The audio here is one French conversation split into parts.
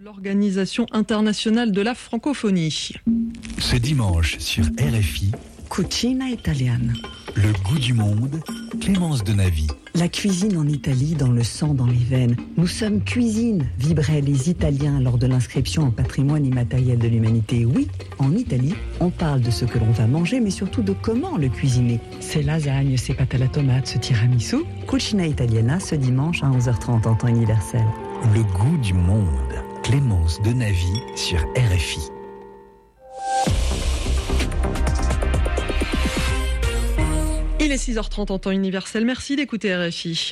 l'Organisation internationale de la francophonie. Ce dimanche sur RFI, Cucina italiana. Le goût du monde, Clémence Donavi. La cuisine en Italie dans le sang, dans les veines. Nous sommes cuisine, vibraient les Italiens lors de l'inscription en patrimoine immatériel de l'humanité. Oui, en Italie, on parle de ce que l'on va manger, mais surtout de comment le cuisiner. Ces lasagnes, ces pâtes à la tomate, ce tiramisu. Cucina italiana ce dimanche à 11h30 en temps universel. Le goût du monde, Clémence Donavi sur RFI. Il est 6h30 en temps universel. Merci d'écouter RFI.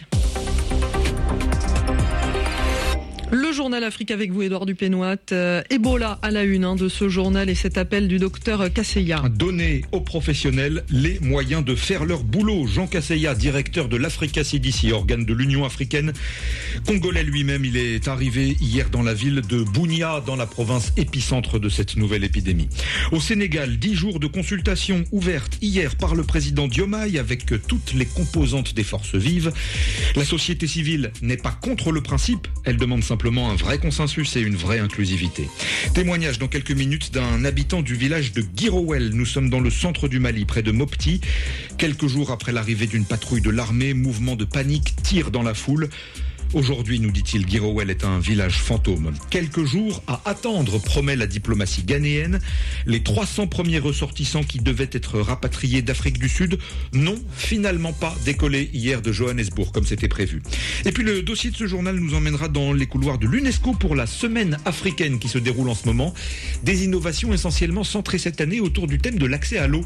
Le journal Afrique avec vous, Édouard Dupénoit. Ebola à la une de ce journal et cet appel du docteur Kasseya. Donner aux professionnels les moyens de faire leur boulot. Jean Kasseya, directeur de l'Africa CDC, organe de l'Union africaine, congolais lui-même, il est arrivé hier dans la ville de Bunia, dans la province épicentre de cette nouvelle épidémie. Au Sénégal, 10 jours de consultation ouvertes hier par le président Diomaye avec toutes les composantes des forces vives. La société civile n'est pas contre le principe, elle demande simplement un vrai consensus et une vraie inclusivité. Témoignage dans quelques minutes d'un habitant du village de Guirowel. Nous sommes dans le centre du Mali, près de Mopti. Quelques jours après l'arrivée d'une patrouille de l'armée, mouvement de panique, tir dans la foule. Aujourd'hui, nous dit-il, Guirowel est un village fantôme. Quelques jours à attendre, promet la diplomatie ghanéenne. Les 300 premiers ressortissants qui devaient être rapatriés d'Afrique du Sud n'ont finalement pas décollé hier de Johannesburg, comme c'était prévu. Et puis le dossier de ce journal nous emmènera dans les couloirs de l'UNESCO pour la semaine africaine qui se déroule en ce moment. Des innovations essentiellement centrées cette année autour du thème de l'accès à l'eau.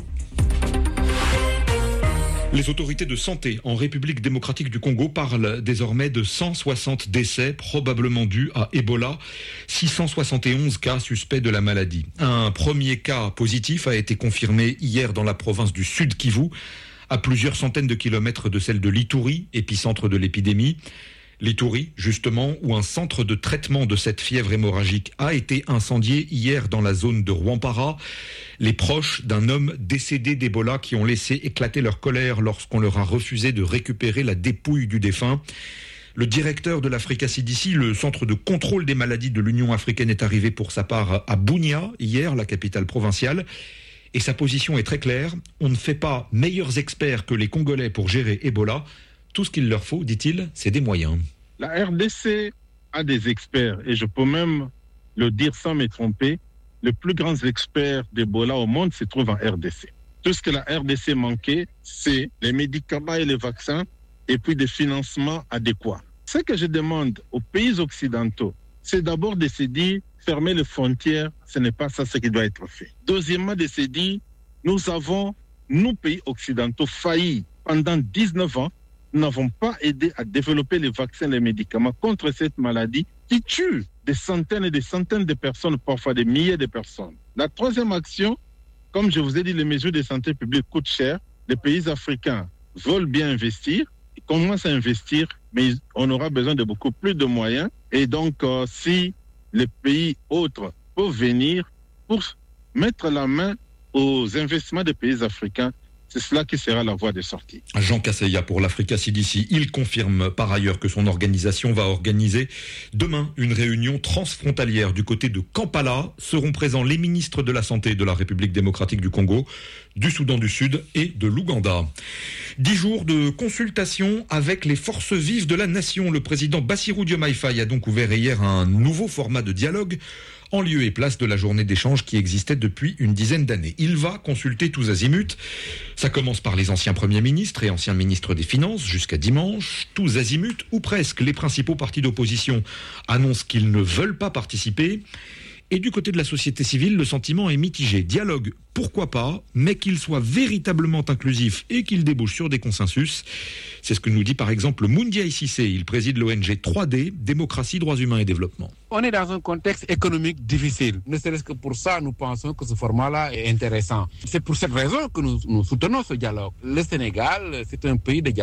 Les autorités de santé en République démocratique du Congo parlent désormais de 160 décès probablement dus à Ebola, 671 cas suspects de la maladie. Un premier cas positif a été confirmé hier dans la province du Sud Kivu, à plusieurs centaines de kilomètres de celle de l'Ituri, épicentre de l'épidémie. L'Ituri, justement, où un centre de traitement de cette fièvre hémorragique a été incendié hier dans la zone de Rwampara. Les proches d'un homme décédé d'Ebola qui ont laissé éclater leur colère lorsqu'on leur a refusé de récupérer la dépouille du défunt. Le directeur de l'Africa CDC, le centre de contrôle des maladies de l'Union africaine, est arrivé pour sa part à Bunia, hier, la capitale provinciale. Et sa position est très claire. On ne fait pas meilleurs experts que les Congolais pour gérer Ebola. Tout ce qu'il leur faut, dit-il, c'est des moyens. La RDC a des experts, et je peux même le dire sans me tromper, les plus grands experts d'Ebola au monde se trouvent en RDC. Tout ce que la RDC manquait, c'est les médicaments et les vaccins, et puis des financements adéquats. Ce que je demande aux pays occidentaux, c'est d'abord de se dire, fermer les frontières, ce n'est pas ça ce qui doit être fait. Deuxièmement, de se dire, nous avons, nous pays occidentaux, failli pendant 19 ans. Nous n'avons pas aidé à développer les vaccins et les médicaments contre cette maladie qui tue des centaines et des centaines de personnes, parfois des milliers de personnes. La troisième action, comme je vous ai dit, les mesures de santé publique coûtent cher. Les pays africains veulent bien investir, ils commencent à investir, mais on aura besoin de beaucoup plus de moyens. Et donc, si les pays autres peuvent venir pour mettre la main aux investissements des pays africains, c'est cela qui sera la voie de sortie. Jean Kasseya pour l'Africa CDC. Il confirme par ailleurs que son organisation va organiser demain une réunion transfrontalière du côté de Kampala. Seront présents les ministres de la Santé de la République démocratique du Congo, du Soudan du Sud et de l'Ouganda. 10 jours de consultation avec les forces vives de la nation. Le président Bassirou Diomaye Faye a donc ouvert hier un nouveau format de dialogue en lieu et place de la journée d'échange qui existait depuis une dizaine d'années. Il va consulter tous azimuts. Ça commence par les anciens premiers ministres et anciens ministres des Finances jusqu'à dimanche. Tous azimuts, ou presque, les principaux partis d'opposition annoncent qu'ils ne veulent pas participer. Et du côté de la société civile, le sentiment est mitigé. Dialogue, pourquoi pas, mais qu'il soit véritablement inclusif et qu'il débouche sur des consensus. C'est ce que nous dit par exemple Moundiaï Cissé. Il préside l'ONG 3D, Démocratie, Droits Humains et Développement. On est dans un contexte économique difficile. Ne serait-ce que pour ça, nous pensons que ce format-là est intéressant. C'est pour cette raison que nous soutenons ce dialogue. Le Sénégal, c'est un pays de dialogue.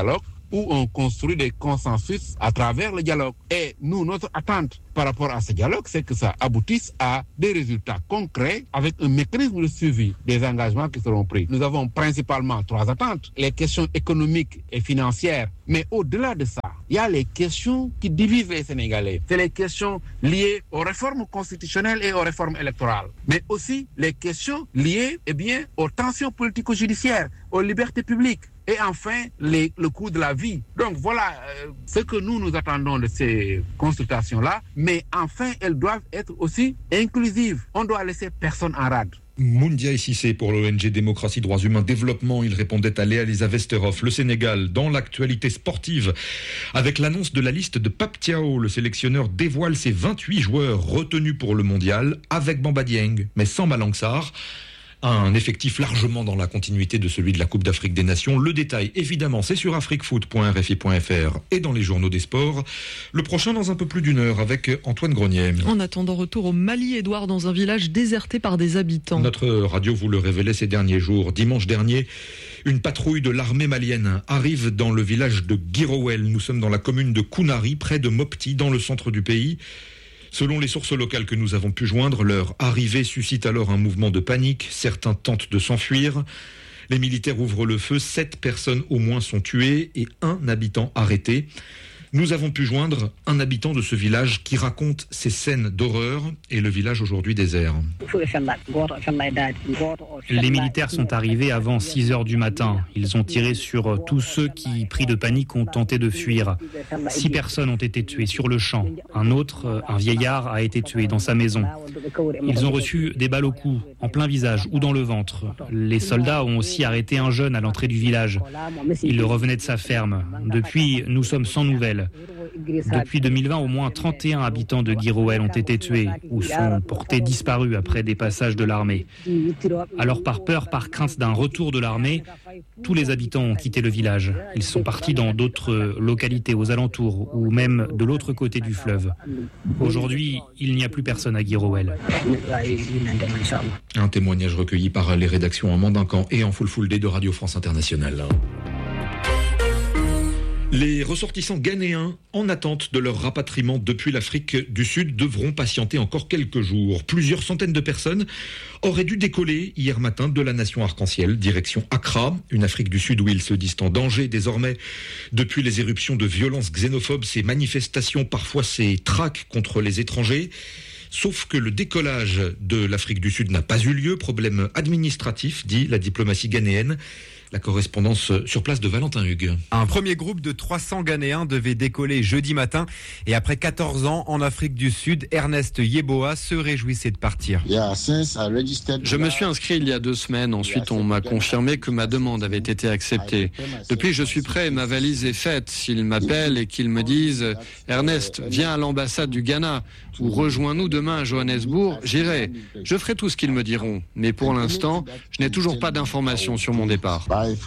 où on construit des consensus à travers le dialogue. Et nous, notre attente par rapport à ce dialogue, c'est que ça aboutisse à des résultats concrets avec un mécanisme de suivi des engagements qui seront pris. Nous avons principalement 3 attentes. Les questions économiques et financières, mais au-delà de ça, il y a les questions qui divisent les Sénégalais. C'est les questions liées aux réformes constitutionnelles et aux réformes électorales, mais aussi les questions liées aux tensions politico-judiciaires, aux libertés publiques. Et enfin, le coût de la vie. Donc voilà ce que nous attendons de ces consultations-là. Mais enfin, elles doivent être aussi inclusives. On doit laisser personne en rade. Moundia Cissé pour l'ONG Démocratie, Droits Humains, Développement. Il répondait à Léa Lisa Vesterhoff. Le Sénégal, dans l'actualité sportive, avec l'annonce de la liste de Pape Thiaw, le sélectionneur dévoile ses 28 joueurs retenus pour le mondial, avec Bamba Dieng, mais sans Malang Sarr. Un effectif largement dans la continuité de celui de la Coupe d'Afrique des Nations. Le détail, évidemment, c'est sur afriquefoot.rfi.fr et dans les journaux des sports. Le prochain dans un peu plus d'1 heure avec Antoine Grenier. En attendant, retour au Mali, Édouard, dans un village déserté par des habitants. Notre radio vous le révélait ces derniers jours. Dimanche dernier, une patrouille de l'armée malienne arrive dans le village de Guirowel. Nous sommes dans la commune de Kounari, près de Mopti, dans le centre du pays. Selon les sources locales que nous avons pu joindre, leur arrivée suscite alors un mouvement de panique. Certains tentent de s'enfuir. Les militaires ouvrent le feu. 7 personnes au moins sont tuées et 1 habitant arrêté. Nous avons pu joindre un habitant de ce village qui raconte ces scènes d'horreur et le village aujourd'hui désert. Les militaires sont arrivés avant 6 heures du matin. Ils ont tiré sur tous ceux qui, pris de panique, ont tenté de fuir. 6 personnes ont été tuées sur le champ. Un autre, un vieillard, a été tué dans sa maison. Ils ont reçu des balles au cou, en plein visage ou dans le ventre. Les soldats ont aussi arrêté un jeune à l'entrée du village. Il revenait de sa ferme. Depuis, nous sommes sans nouvelles. Depuis 2020, au moins 31 habitants de Guirowel ont été tués ou sont portés disparus après des passages de l'armée. Alors par peur, par crainte d'un retour de l'armée, tous les habitants ont quitté le village. Ils sont partis dans d'autres localités aux alentours ou même de l'autre côté du fleuve. Aujourd'hui, il n'y a plus personne à Guirowel. Un témoignage recueilli par les rédactions en Mandincan et en Full Day de Radio France Internationale. Les ressortissants ghanéens, en attente de leur rapatriement depuis l'Afrique du Sud, devront patienter encore quelques jours. Plusieurs centaines de personnes auraient dû décoller hier matin de la nation arc-en-ciel, direction Accra, une Afrique du Sud où ils se disent en danger désormais depuis les éruptions de violences xénophobes, ces manifestations, parfois ces traques contre les étrangers. Sauf que le décollage de l'Afrique du Sud n'a pas eu lieu, problème administratif, dit la diplomatie ghanéenne. La correspondance sur place de Valentin Hugues. Un premier groupe de 300 Ghanéens devait décoller jeudi matin et après 14 ans en Afrique du Sud, Ernest Yeboah se réjouissait de partir. Je me suis inscrit il y a 2 semaines. Ensuite, on m'a confirmé que ma demande avait été acceptée. Depuis, je suis prêt. Ma valise est faite. S'ils m'appellent et qu'ils me disent « Ernest, viens à l'ambassade du Ghana ou rejoins-nous demain à Johannesburg », j'irai. Je ferai tout ce qu'ils me diront. Mais pour l'instant, je n'ai toujours pas d'informations sur mon départ.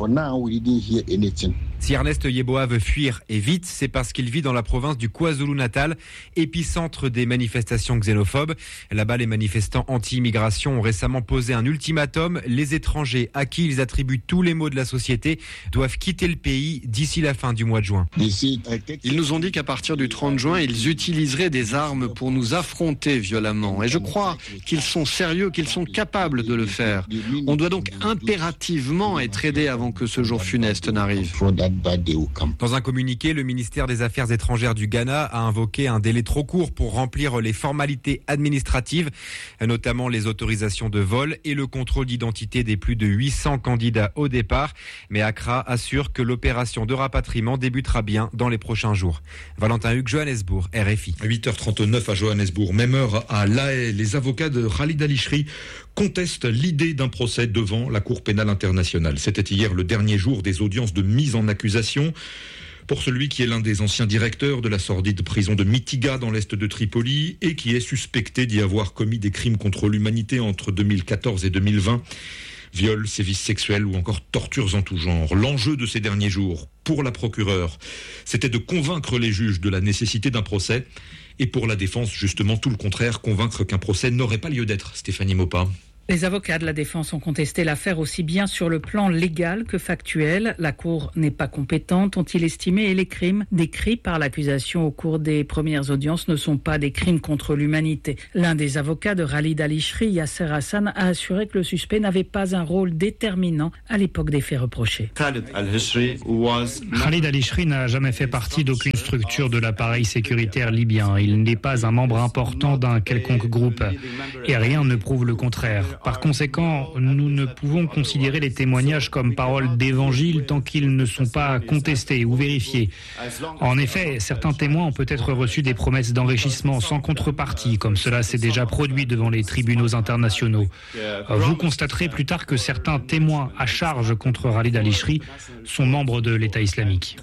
Si Ernest Yeboah veut fuir et vite, c'est parce qu'il vit dans la province du KwaZulu-Natal, épicentre des manifestations xénophobes. Là-bas, les manifestants anti-immigration ont récemment posé un ultimatum. Les étrangers à qui ils attribuent tous les maux de la société doivent quitter le pays d'ici la fin du mois de juin. Ils nous ont dit qu'à partir du 30 juin, ils utiliseraient des armes pour nous affronter violemment. Et je crois qu'ils sont sérieux, qu'ils sont capables de le faire. On doit donc impérativement être aidés avant que ce jour funeste n'arrive. Dans un communiqué, le ministère des Affaires étrangères du Ghana a invoqué un délai trop court pour remplir les formalités administratives, notamment les autorisations de vol et le contrôle d'identité des plus de 800 candidats au départ. Mais Accra assure que l'opération de rapatriement débutera bien dans les prochains jours. Valentin Hugues, Johannesburg, RFI. 8h39 à Johannesburg, même heure à La Haye. Les avocats de Khalid Al-Ishri contestent l'idée d'un procès devant la Cour pénale internationale. C'était hier le dernier jour des audiences de mise en accusation pour celui qui est l'un des anciens directeurs de la sordide prison de Mitiga dans l'est de Tripoli et qui est suspecté d'y avoir commis des crimes contre l'humanité entre 2014 et 2020. Viols, sévices sexuels ou encore tortures en tout genre. L'enjeu de ces derniers jours, pour la procureure, c'était de convaincre les juges de la nécessité d'un procès. Et pour la défense, justement, tout le contraire, convaincre qu'un procès n'aurait pas lieu d'être. Stéphanie Maupas. Les avocats de la défense ont contesté l'affaire aussi bien sur le plan légal que factuel. La Cour n'est pas compétente, ont-ils estimé, et les crimes décrits par l'accusation au cours des premières audiences ne sont pas des crimes contre l'humanité. L'un des avocats de Khalid al-Hishri, Yasser Hassan, a assuré que le suspect n'avait pas un rôle déterminant à l'époque des faits reprochés. Khalid al-Hishri n'a jamais fait partie d'aucune structure de l'appareil sécuritaire libyen. Il n'est pas un membre important d'un quelconque groupe et rien ne prouve le contraire. Par conséquent, nous ne pouvons considérer les témoignages comme paroles d'évangile tant qu'ils ne sont pas contestés ou vérifiés. En effet, certains témoins ont peut-être reçu des promesses d'enrichissement sans contrepartie, comme cela s'est déjà produit devant les tribunaux internationaux. Vous constaterez plus tard que certains témoins à charge contre Khalid al-Hishri sont membres de l'État islamique.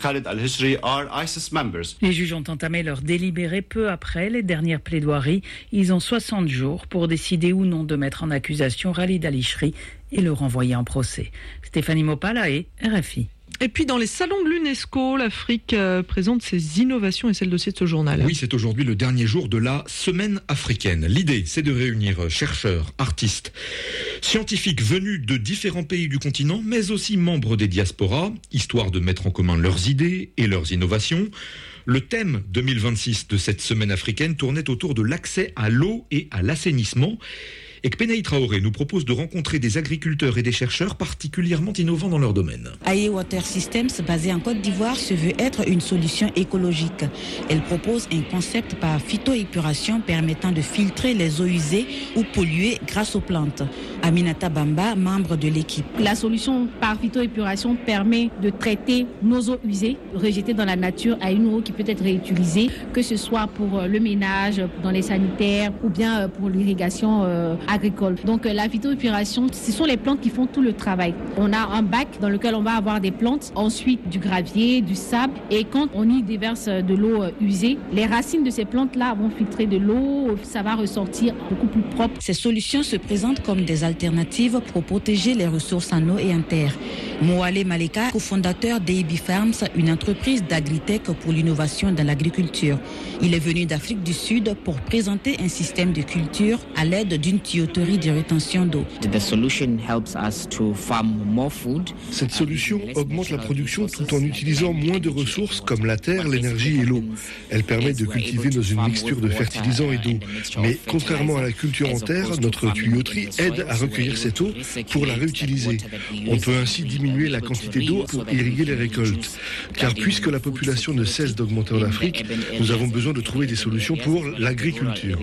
Les juges ont entamé leur délibéré peu après les dernières plaidoiries. Ils ont 60 jours pour décider ou non de mettre en accusation Khalid al-Hishri et le renvoyer en procès. Stéphanie Mopala et RFI. Et puis dans les salons de l'UNESCO, l'Afrique présente ses innovations et c'est le dossier de ce journal. Oui, c'est aujourd'hui le dernier jour de la Semaine africaine. L'idée, c'est de réunir chercheurs, artistes, scientifiques venus de différents pays du continent, mais aussi membres des diasporas, histoire de mettre en commun leurs idées et leurs innovations. Le thème 2026 de cette Semaine africaine tournait autour de l'accès à l'eau et à l'assainissement. Et Kpenaï Traoré nous propose de rencontrer des agriculteurs et des chercheurs particulièrement innovants dans leur domaine. Aye Water Systems, basée en Côte d'Ivoire, se veut être une solution écologique. Elle propose un concept par phytoépuration permettant de filtrer les eaux usées ou polluées grâce aux plantes. Aminata Bamba, membre de l'équipe. La solution par phytoépuration permet de traiter nos eaux usées, rejetées dans la nature, à une eau qui peut être réutilisée, que ce soit pour le ménage, dans les sanitaires ou bien pour l'irrigation agricole. Donc la phytoépuration, ce sont les plantes qui font tout le travail. On a un bac dans lequel on va avoir des plantes, ensuite du gravier, du sable, et quand on y déverse de l'eau usée, les racines de ces plantes-là vont filtrer de l'eau, ça va ressortir beaucoup plus propre. Ces solutions se présentent comme des alternatives pour protéger les ressources en eau et en terre. Moale Maleka, cofondateur d'Aby Farms, une entreprise d'agritech pour l'innovation dans l'agriculture. Il est venu d'Afrique du Sud pour présenter un système de culture à l'aide d'une tuyauterie de rétention d'eau. Cette solution augmente la production tout en utilisant moins de ressources comme la terre, l'énergie et l'eau. Elle permet de cultiver dans une mixture de fertilisants et d'eau. Mais contrairement à la culture en terre, notre tuyauterie aide à recueillir cette eau pour la réutiliser. On peut ainsi diminuer la quantité d'eau pour irriguer les récoltes. Car puisque la population ne cesse d'augmenter en Afrique, nous avons besoin de trouver des solutions pour l'agriculture.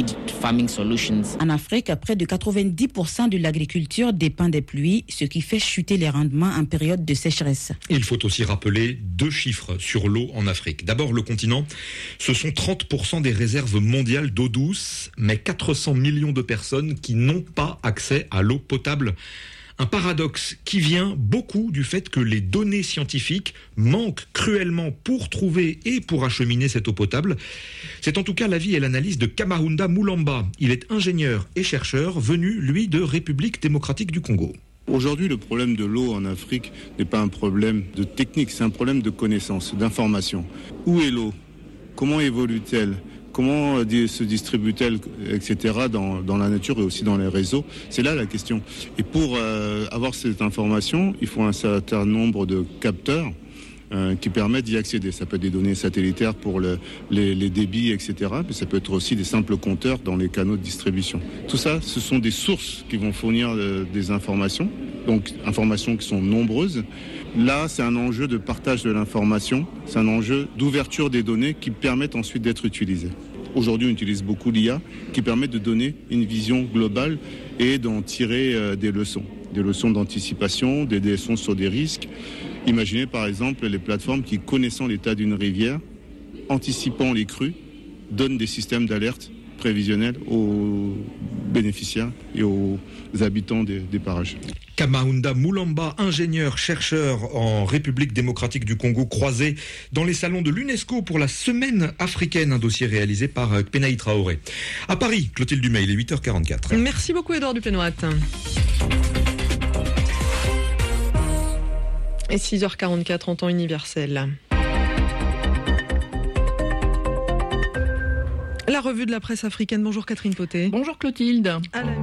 En Afrique, près de 90% de l'agriculture dépend des pluies, ce qui fait chuter les rendements en période de sécheresse. Il faut aussi rappeler 2 chiffres sur l'eau en Afrique. D'abord, le continent, ce sont 30% des réserves mondiales d'eau douce, mais 400 millions de personnes qui n'ont pas accès à l'eau potable. Un paradoxe qui vient beaucoup du fait que les données scientifiques manquent cruellement pour trouver et pour acheminer cette eau potable. C'est en tout cas l'avis et l'analyse de Kamahunda Mulamba. Il est ingénieur et chercheur venu, lui, de République démocratique du Congo. Aujourd'hui, le problème de l'eau en Afrique n'est pas un problème de technique, c'est un problème de connaissance, d'information. Où est l'eau ? Comment évolue-t-elle ? Comment se distribue-t-elle, etc., dans la nature et aussi dans les réseaux? C'est là la question. Et pour avoir cette information, il faut un certain nombre de capteurs qui permettent d'y accéder. Ça peut être des données satellitaires pour les débits, etc., mais ça peut être aussi des simples compteurs dans les canaux de distribution. Tout ça, ce sont des sources qui vont fournir des informations, donc informations qui sont nombreuses. Là, c'est un enjeu de partage de l'information, c'est un enjeu d'ouverture des données qui permettent ensuite d'être utilisées. Aujourd'hui, on utilise beaucoup l'IA qui permet de donner une vision globale et d'en tirer des leçons d'anticipation, des leçons sur des risques. Imaginez par exemple les plateformes qui, connaissant l'état d'une rivière, anticipant les crues, donnent des systèmes d'alerte prévisionnels aux bénéficiaires et aux habitants des parages. Kamahunda Mulamba, ingénieur, chercheur en République démocratique du Congo, croisé dans les salons de l'UNESCO pour la Semaine africaine, un dossier réalisé par Kpenaï Traoré. À Paris, Clotilde Dumay, il est 8h44. Merci beaucoup Édouard Dupénoat. Et 6h44 en temps universel. La revue de la presse africaine. Bonjour Catherine Potet. Bonjour Clotilde.